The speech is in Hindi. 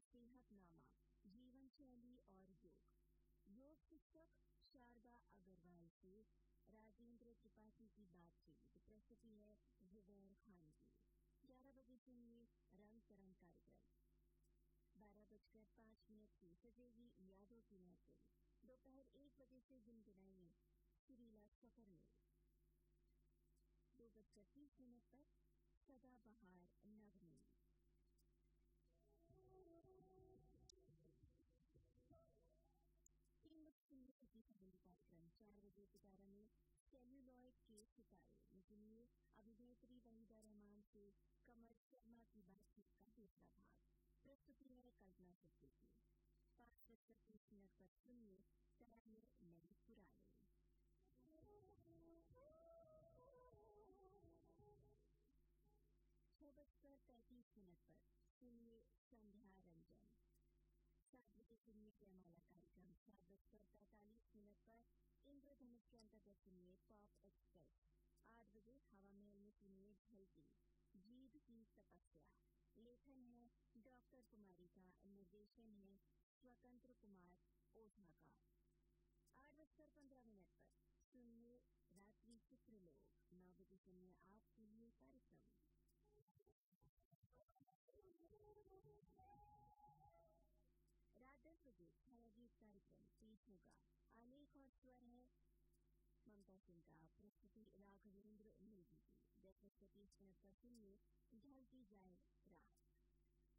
सेहतनामा, जीवन शैली और योग। योग शिक्षक शारदा अग्रवाल से राजेंद्र त्रिपाठी की बातचीत। प्रस्तुति है जुबैर खान की। 11 बजे सुनिए रंग तरंग कार्यक्रम। 12:05 की सजेगी यादों की महफिल। दोपहर 1 बजे से गुनगुनाइए सुरीला सफर में। 2:30 पर सदाबहार नगमे। 3 बजे सुनिए की सजेगी कार्यक्रम। 4 बजे सितारा में सेल्यूलॉइड के सितारे में सुनिए अभिनेत्री वहीदा रहमान से कमर शर्मा की बातचीत का दूसरा भाग। प्रस्तुति है कल्पना सिद्दीकी। 5:30 पर सुनिए तराने नई पुरानी। 6:35 पर सुनिए संध्या रंजन। 7 बजे सुनिए जयमाला कार्यक्रम। 7:45 पर इंद्रधनुष के अंतर्गत सुनिए पॉप एक्सप्रेस। 8 बजे हवा महल में सुनिए ढलती जीभ की तपस्या। लेखन है डॉक्टर कुमारी का, निर्देशन है स्वतंत्र कुमार ओझा का। 8:15 पर सुनिए रात्रि चित्रलोक। 9 बजे सुनिए आपके लिए कार्यक्रम। रात 10 बजे छायागीत कार्यक्रम पेश होगा। आलेख और स्वर है ममता सिंह का। प्रस्तुति राघवेंद्र नेगी की। 10:30 पर सुनिए ढलती जाए